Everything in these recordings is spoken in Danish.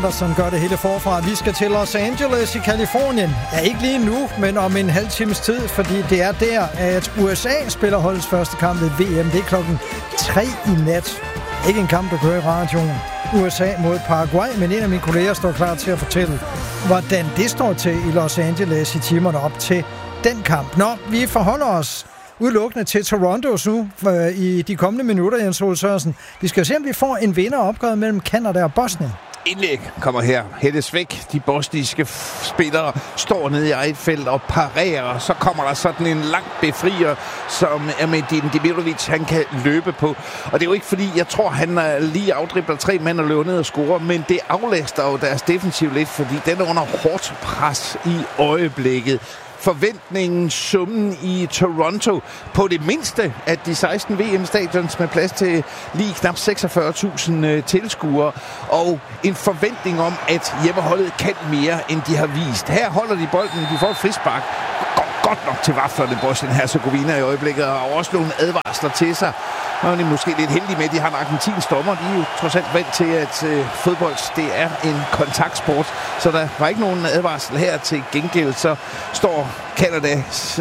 Anderson gør det hele forfra. Vi skal til Los Angeles i Kalifornien. Ja, ikke lige nu, men om en halv times tid, fordi det er der, at USA spiller holdets første kamp ved VM. Det er 3:00 i nat. Ikke en kamp, du kan høre i radioen. USA mod Paraguay, men en af mine kolleger står klar til at fortælle, hvordan det står til i Los Angeles i timerne op til den kamp. Nå, vi forholder os udelukkende til Toronto nu i de kommende minutter, Jens Ole Sørensen. Vi skal se, om vi får en vinder opgøret mellem Canada og Bosnien. Indlæg kommer her. Hættes væk. De bosniske spillere står nede i eget felt og parerer. Så kommer der sådan en lang befrier, som Amedin Demirovic, han kan løbe på. Og det er jo ikke fordi, jeg tror, han lige afdribler 3 mand og løber ned og scorer, men det aflaster jo deres defensiv lidt, fordi den er under hårdt pres i øjeblikket. Forventningen, summen i Toronto på det mindste af de 16 VM-stadions med plads til lige knap 46.000 tilskuere, og en forventning om, at hjemmeholdet kan mere, end de har vist. Her holder de bolden, de får et frispark. Går godt nok til vaflerne Bosnien-Hercegovina i øjeblikket, og også nogle advarsler til sig. Og er de måske lidt heldige med, at de har en argentinsk dommer. De er jo trods alt vant til, at fodbold det er en kontaktsport. Så der var ikke nogen advarsel her. Til gengæld så står Canadas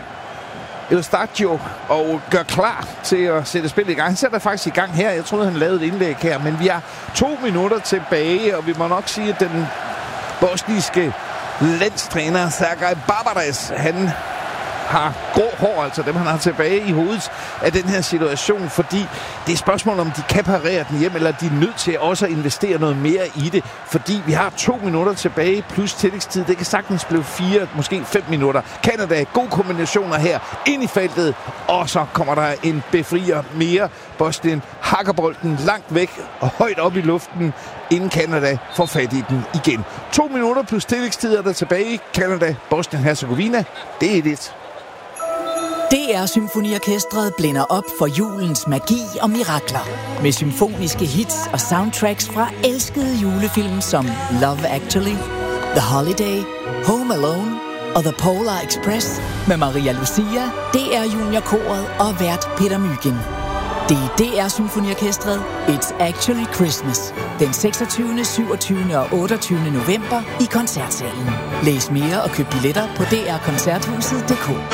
Eustáquio og gør klar til at sætte spillet i gang. Han sætter faktisk i gang her. Jeg troede, han lavede et indlæg her. Men vi har 2 minutter tilbage, og vi må nok sige, at den bosniske landstræner Sergej Barbares, han har grå hår, altså dem han har tilbage i hovedet af den her situation, fordi det er spørgsmål om de kan parere den hjem, eller de er nødt til også at investere noget mere i det, fordi vi har 2 minutter tilbage plus tillægstid. Det kan sagtens blive 4, måske 5 minutter. Canada, gode kombinationer her ind i feltet, og så kommer der en befrier mere. Bosnien hakker bolden langt væk og højt op i luften, inden Canada får fat i den igen. 2 minutter plus tillægstid er der tilbage. Canada, Bosnien-Hercegovina, det er det. DR Symfoniorkestret blænder op for julens magi og mirakler. Med symfoniske hits og soundtracks fra elskede julefilm som Love Actually, The Holiday, Home Alone og The Polar Express med Maria Lucia, DR Juniorkoret og vært Peter Mygind. Det er DR Symfoniorkestret It's Actually Christmas den 26., 27. og 28. november i Koncertsalen. Læs mere og køb billetter på drkoncerthuset.dk.